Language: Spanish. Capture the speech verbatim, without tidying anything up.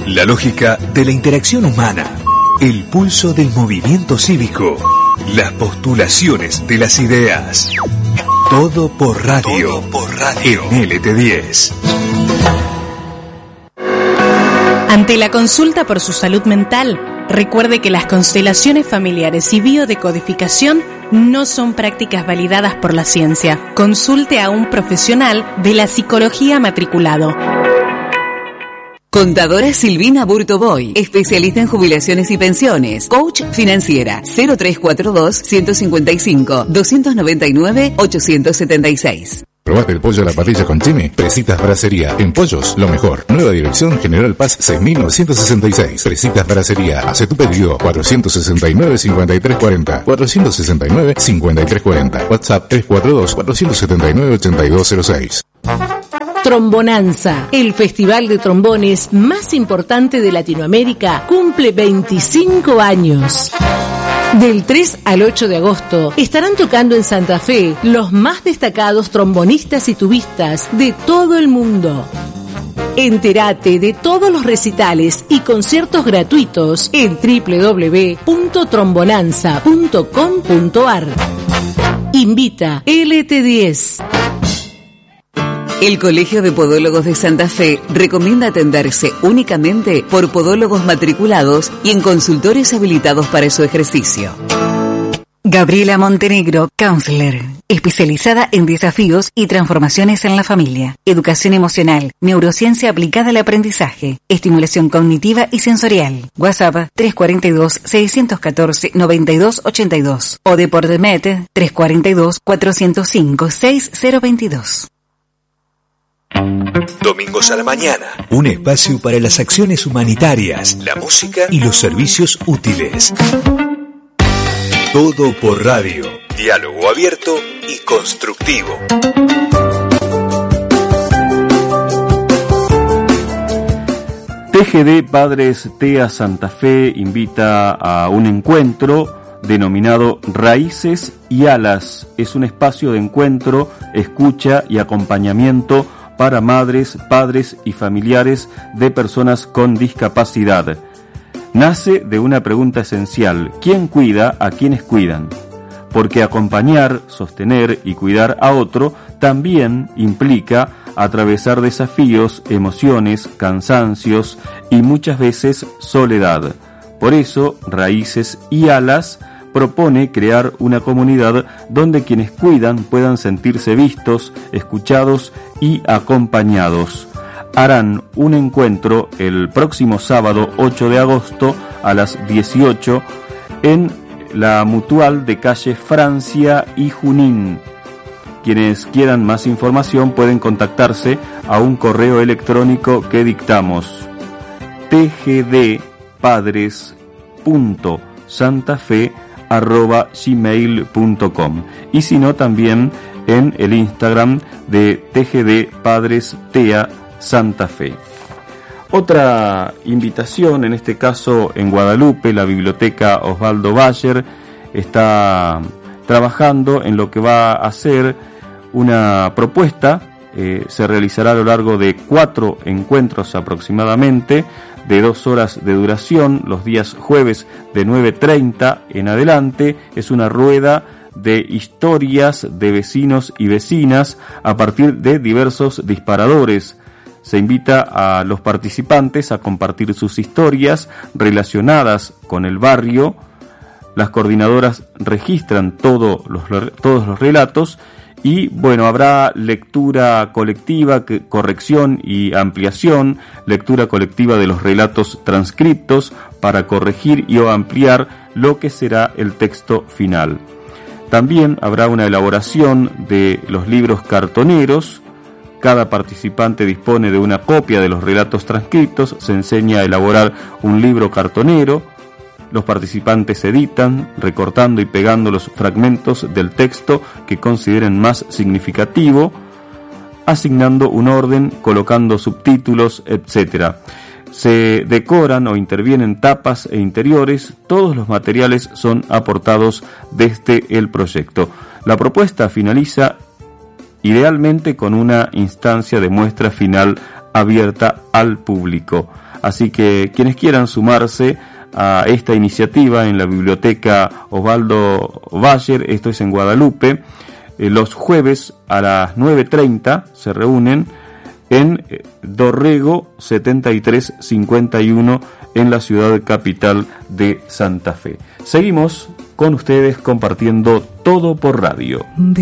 La lógica de la interacción humana, el pulso del movimiento cívico, las postulaciones de las ideas. Todo por radio, Todo por radio. En L T diez. Ante la consulta por su salud mental, recuerde que las constelaciones familiares y biodecodificación no son prácticas validadas por la ciencia. Consulte a un profesional de la psicología matriculado. Contadora Silvina Burtoboy, especialista en jubilaciones y pensiones, coach financiera, cero tres cuatro dos, uno cinco cinco, dos nueve nueve, ocho siete seis. ¿Probaste el pollo a la parrilla con Chimi? Presitas Bracería. En pollos, lo mejor. Nueva dirección General Paz seis mil novecientos sesenta y seis. Presitas Bracería. Hace tu pedido. cuatrocientos sesenta y nueve, cincuenta y tres cuarenta. cuatrocientos sesenta y nueve, cincuenta y tres cuarenta. WhatsApp tres cuatro dos, cuatro siete nueve, ocho dos cero seis. Trombonanza, el festival de trombones más importante de Latinoamérica, cumple veinticinco años. Del tres al ocho de agosto estarán tocando en Santa Fe los más destacados trombonistas y tubistas de todo el mundo. Entérate de todos los recitales y conciertos gratuitos en doble u doble u doble u punto trombonanza punto com punto a r. Invita L T diez. El Colegio de Podólogos de Santa Fe recomienda atenderse únicamente por podólogos matriculados y en consultores habilitados para su ejercicio. Gabriela Montenegro, counselor, especializada en desafíos y transformaciones en la familia, educación emocional, neurociencia aplicada al aprendizaje, estimulación cognitiva y sensorial. WhatsApp tres cuatro dos, seis uno cuatro, nueve dos ocho dos o Deportmed tres cuatro dos, cuatro cero cinco, seis cero dos dos. Domingos a la mañana, un espacio para las acciones humanitarias, la música y los servicios útiles. Todo por radio, diálogo abierto y constructivo. T G D Padres T E A Santa Fe invita a un encuentro denominado Raíces y Alas. Es un espacio de encuentro, escucha y acompañamiento para madres, padres y familiares de personas con discapacidad. Nace de una pregunta esencial: ¿quién cuida a quienes cuidan? Porque acompañar, sostener y cuidar a otro también implica atravesar desafíos, emociones, cansancios y muchas veces soledad. Por eso, Raíces y Alas propone crear una comunidad donde quienes cuidan puedan sentirse vistos, escuchados y acompañados. Harán un encuentro el próximo sábado ocho de agosto a las dieciocho en la Mutual de calle Francia y Junín. Quienes quieran más información pueden contactarse a un correo electrónico que dictamos: t g d padres punto santafe arroba gmail punto com, y si no también en el Instagram de T G D Padres T E A Santa Fe. Otra invitación, en este caso en Guadalupe, la Biblioteca Osvaldo Bayer está trabajando en lo que va a ser una propuesta. Eh, se realizará a lo largo de cuatro encuentros aproximadamente, de dos horas de duración, los días jueves de nueve treinta en adelante. Es una rueda de historias de vecinos y vecinas a partir de diversos disparadores. Se invita a los participantes a compartir sus historias relacionadas con el barrio. Las coordinadoras registran todo los, todos los relatos. Y bueno, habrá lectura colectiva, corrección y ampliación, lectura colectiva de los relatos transcriptos para corregir y o ampliar lo que será el texto final. También habrá una elaboración de los libros cartoneros. Cada participante dispone de una copia de los relatos transcriptos. Se enseña a elaborar un libro cartonero. Los participantes editan, recortando y pegando los fragmentos del texto que consideren más significativo, asignando un orden, colocando subtítulos, etcétera. Se decoran o intervienen tapas e interiores. Todos los materiales son aportados desde el proyecto. La propuesta finaliza idealmente con una instancia de muestra final abierta al público. Así que quienes quieran sumarse a esta iniciativa en la Biblioteca Osvaldo Bayer, esto es en Guadalupe, eh, los jueves a las nueve treinta se reúnen en Dorrego setenta y tres cincuenta y uno en la ciudad capital de Santa Fe. Seguimos con ustedes compartiendo todo por radio.